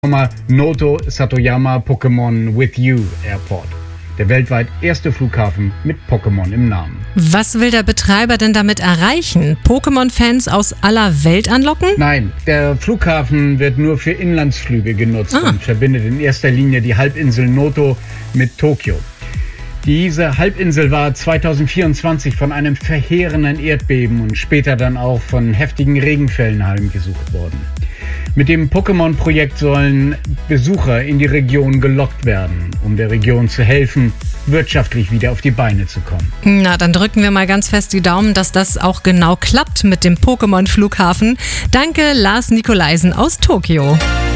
Noto Satoyama Pokémon With You Airport. Der weltweit erste Flughafen mit Pokémon im Namen. Was will der Betreiber denn damit erreichen? Pokémon-Fans aus aller Welt anlocken? Nein, der Flughafen wird nur für Inlandsflüge genutzt und verbindet in erster Linie die Halbinsel Noto mit Tokio. Diese Halbinsel war 2024 von einem verheerenden Erdbeben und später dann auch von heftigen Regenfällen heimgesucht worden. Mit dem Pokémon-Projekt sollen Besucher in die Region gelockt werden, um der Region zu helfen, wirtschaftlich wieder auf die Beine zu kommen. Na, dann drücken wir mal ganz fest die Daumen, dass das auch genau klappt mit dem Pokémon-Flughafen. Danke, Lars Nikolaisen aus Tokio.